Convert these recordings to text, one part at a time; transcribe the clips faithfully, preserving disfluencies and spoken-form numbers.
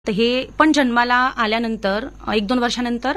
तर हे पण जन्माला आल्यानंतर एक दोन वर्षानंतर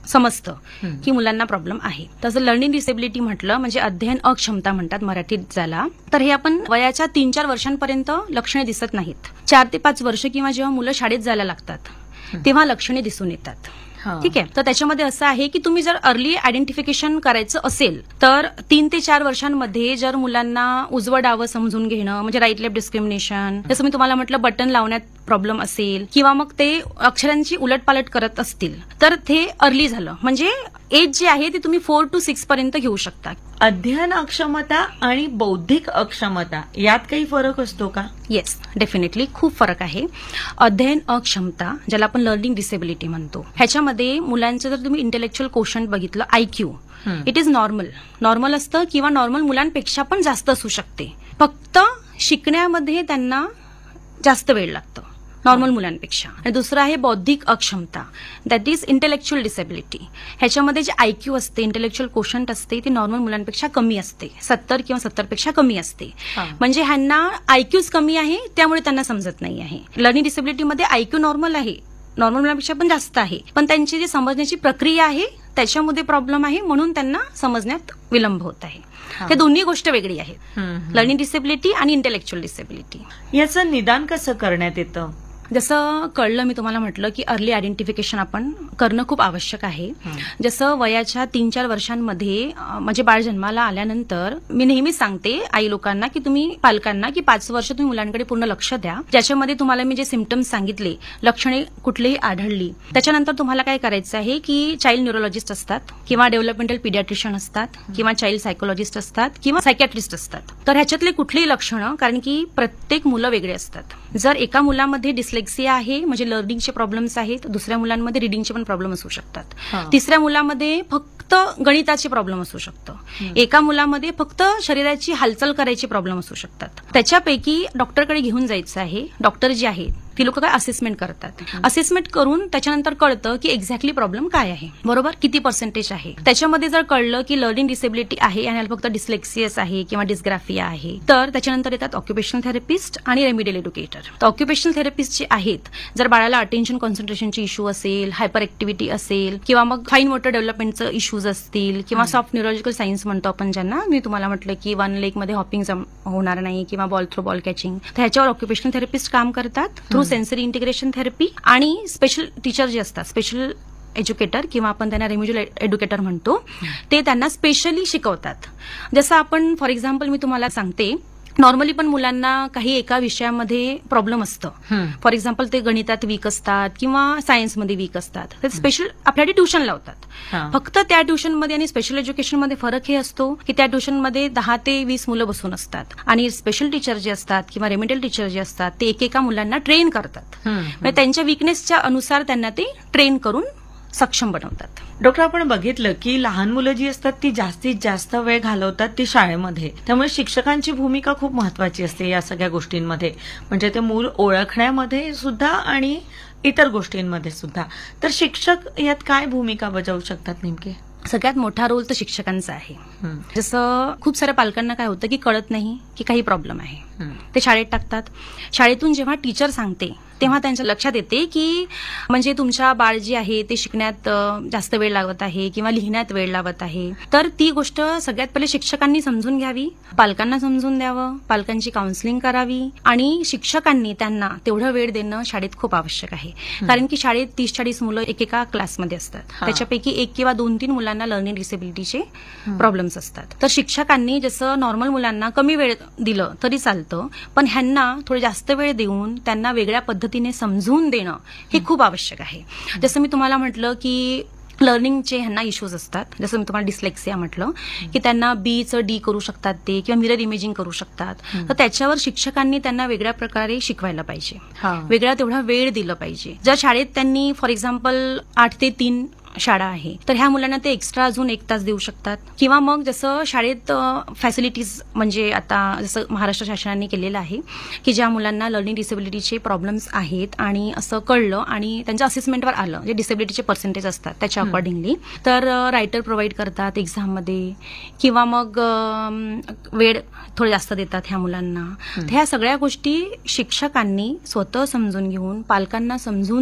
समजतं की मुलांना प्रॉब्लेम आहे. तसं लर्निंग डिसेबिलिटी म्हटलं म्हणजे अध्ययन अक्षमता म्हणतात मराठीत ज्याला. तर हे आपण वयाच्या तीन चार वर्षांपर्यंत लक्षणे दिसत नाहीत. चार ते पाच वर्ष किंवा जेव्हा मुलं शाळेत जायला लागतात तेव्हा लक्षणे दिसून येतात. ठीक आहे. तर त्याच्यामध्ये असं आहे की तुम्ही जर अर्ली आयडेंटिफिकेशन करायचं असेल तर तीन ते चार वर्षांमध्ये जर मुलांना उजवं डावं समजून घेणं म्हणजे राईट लेफ्ट डिस्क्रिमिनेशन, जसं मी तुम्हाला म्हटलं बटन लावण्यात प्रॉब्लेम असेल किंवा मग ते अक्षरांची उलटपालट करत असतील तर ते अर्ली झालं. म्हणजे एज जी आहे ती तुम्ही फोर टू सिक्स पर्यंत घेऊ शकता. अध्ययन अक्षमता आणि बौद्धिक अक्षमता यात काही फरक असतो का? येस, डेफिनेटली खूप फरक आहे. अध्ययन अक्षमता ज्याला आपण लर्निंग डिसेबिलिटी म्हणतो ह्याच्यामध्ये मुलांचं जर तुम्ही इंटेलेक्च्युअल कोशंट बघितलं IQ it is normal normal असतं किंवा नॉर्मल मुलांपेक्षा पण जास्त असू शकते. फक्त शिकण्यामध्ये त्यांना जास्त वेळ लागतो नॉर्मल मुलांपेक्षा. आणि दुसरं आहे बौद्धिक अक्षमता दॅट इज इंटेलेक्च्युअल डिसेबिलिटी. ह्याच्यामध्ये जे आयक्यू असते इंटेलेक्च्युअल कोशंट असते ती नॉर्मल मुलांपेक्षा कमी असते, सत्तर किंवा सत्तर पेक्षा कमी असते. म्हणजे ह्यांना आयक्यूच कमी आहे त्यामुळे त्यांना समजत नाही आहे. लर्निंग डिसेबिलिटीमध्ये आयक्यू नॉर्मल आहे, नॉर्मल मुलांपेक्षा पण जास्त आहे, पण त्यांची जी समजण्याची प्रक्रिया आहे त्याच्यामध्ये प्रॉब्लेम आहे म्हणून त्यांना समजण्यात विलंब होत आहे. हे दोन्ही गोष्ट वेगळी आहे, लर्निंग डिसेबिलिटी आणि इंटेलेक्च्युअल डिसेबिलिटी. याचं निदान कसं करण्यात येतं? जसं कळलं मी तुम्हाला म्हटलं की अर्ली आयडेंटिफिकेशन आपण करणं खूप आवश्यक आहे. जसं वयाच्या तीन चार वर्षांमध्ये म्हणजे बाळ जन्माला आल्यानंतर मी नेहमीच सांगते आई लोकांना की तुम्ही पालकांना की पाच वर्ष तुम्ही मुलांकडे पूर्ण लक्ष द्या. ज्याच्यामध्ये तुम्हाला मी जे सिम्पटम्स सांगितले लक्षणे कुठलीही आढळली त्याच्यानंतर तुम्हाला काय करायचं आहे की चाइल्ड न्यूरोलॉजिस्ट असतात किंवा डेव्हलपमेंटल पिडियाट्रिशियन असतात किंवा चाइल्ड सायकोलॉजिस्ट असतात किंवा सायकॅट्रिस्ट असतात. तर ह्याच्यातले कुठलीही लक्षणं, कारण की प्रत्येक मुलं वेगळे असतात. जर एका मुलामध्ये डिस्लेक्सिया आहे म्हणजे लर्निंगचे प्रॉब्लेम्स आहेत, दुसऱ्या मुलांमध्ये रिडिंगचे पण प्रॉब्लेम असू शकतात, तिसऱ्या मुलामध्ये फक्त गणिताचे प्रॉब्लेम असू शकतं, एका मुलामध्ये फक्त शरीराची हालचाल करायची प्रॉब्लेम असू शकतात. त्याच्यापैकी डॉक्टरकडे घेऊन जायचं आहे. डॉक्टर जे आहेत ती लोक काय असेसमेंट करतात. असेसमेंट करून त्याच्यानंतर कळतं की एक्झॅक्टली प्रॉब्लेम काय आहे, बरोबर किती पर्सेंटेज आहे. त्याच्यामध्ये जर कळलं की लर्निंग डिसेबिलिटी आहे आणि फक्त डिस्लेक्सियस आहे किंवा डिस्ग्राफिया आहे तर त्याच्यानंतर येतात ऑक्युपेशनल थेरपिस्ट आणि रेमिडियल एज्युकेटर. तर ऑक्युपेशनल थेरपिस्ट जे आहेत जर बाळाला अटेन्शन कॉन्सन्ट्रेशनची इश्यू असेल, हायपर ऍक्टिव्हिटी असेल किंवा मग फाईन मोटर डेव्हलपमेंटचं इश्यूज असतील किंवा सॉफ्ट न्यूरोलॉजिकल सायन्स म्हणतो आपण ज्यांना, मी तुम्हाला म्हटलं की वन लेग मध्ये हॉपिंग होणार नाही किंवा बॉल थ्रो बॉल कॅचिंग, तर ह्याच्यावर ऑक्युपेशनल थेरपिस्ट काम करतात थ्रू सेन्सरी इंटिग्रेशन थेरपी. आणि स्पेशल टीचर जे असतात स्पेशल एज्युकेटर किंवा आपण त्यांना रेमिडियल एज्युकेटर म्हणतो ते त्यांना स्पेशली शिकवतात. जसं आपण फॉर एक्झाम्पल मी तुम्हाला सांगते नॉर्मली पण मुलांना काही एका विषयामध्ये प्रॉब्लेम असतं. फॉर एक्झाम्पल ते गणितात वीक असतात किंवा सायन्समध्ये वीक असतात तर स्पेशल आपल्यासाठी ट्युशन लावतात. फक्त त्या ट्युशनमध्ये आणि स्पेशल एज्युकेशनमध्ये फरक हे असतो की त्या ट्युशनमध्ये दहा ते वीस मुलं बसून असतात आणि स्पेशल टीचर जे असतात किंवा रेमिडियल टीचर जे असतात ते एकेका मुलांना ट्रेन करतात. म्हणजे त्यांच्या विकनेसच्या अनुसार त्यांना ते ट्रेन करून सक्षम बनवतात. डॉक्टर, आपण बघितलं की लहान मुलं जी असतात ती जास्तीत जास्त वेळ घालवतात ती शाळेमध्ये, त्यामुळे शिक्षकांची भूमिका खूप महत्वाची असते या सगळ्या गोष्टींमध्ये, म्हणजे ते मूल ओळखण्यामध्ये सुद्धा आणि इतर गोष्टींमध्ये सुद्धा. तर शिक्षक यात काय भूमिका बजावू शकतात नेमके? सगळ्यात मोठा रोल तर शिक्षकांचा आहे. जसं खूप साऱ्या पालकांना काय होतं की कळत नाही की काही प्रॉब्लेम आहे, ते शाळेत टाकतात. शाळेतून जेव्हा टीचर सांगते तेव्हा त्यांच्या लक्षात येते की म्हणजे तुमच्या बाळ जी आहे ते शिकण्यात जास्त वेळ लावत आहे किंवा लिहिण्यात वेळ लावत आहे. तर ती गोष्ट सगळ्यात पहिले शिक्षकांनी समजून घ्यावी, पालकांना समजून द्यावं, पालकांची काउन्सिलिंग करावी आणि शिक्षकांनी त्यांना तेवढा वेळ देणं शाळेत खूप आवश्यक आहे. कारण की शाळेत तीस चाळीस मुलं एकेका क्लासमध्ये असतात, त्याच्यापैकी एक किंवा दोन तीन मुलांना लर्निंग डिसेबिलिटीचे प्रॉब्लेम्स असतात. तर शिक्षकांनी जसं नॉर्मल मुलांना कमी वेळ दिलं तरी चालतं, पण ह्यांना थोडं जास्त वेळ देऊन त्यांना वेगळ्या पद्धतीने समजून देणं हे खूप आवश्यक आहे. जसं मी तुम्हाला म्हटलं की लर्निंगचे ह्यांना इश्यूज असतात, जसं मी तुम्हाला डिस्लेक्सिया म्हटलं की त्यांना बीचं डी करू शकतात ते किंवा मिरर इमेजिंग करू शकतात. तर त्याच्यावर शिक्षकांनी त्यांना वेगळ्या प्रकारे शिकवायला पाहिजे, वेगळा तेवढा वेळ दिला पाहिजे. जर शाळेत त्यांनी फॉर एक्झाम्पल आठ ते तीन शाळा आहे, तर ह्या मुलांना ते एक्स्ट्रा अजून एक तास देऊ शकतात. किंवा मग जसं शाळेत फॅसिलिटीज म्हणजे आता जसं महाराष्ट्र शासनाने केलेलं आहे की ज्या मुलांना लर्निंग डिसेबिलिटीचे प्रॉब्लेम्स आहेत आणि असं कळलं आणि त्यांच्या असेसमेंटवर आलं, जे डिसेबिलिटीचे पर्सेंटेज असतात त्याच्या अकॉर्डिंगली, तर रायटर प्रोव्हाइड करतात एक्झाममध्ये किंवा मग अं, वेळ थोडे जास्त देतात ह्या मुलांना. ह्या सगळ्या गोष्टी शिक्षकांनी स्वतः समजून घेऊन, पालकांना समजून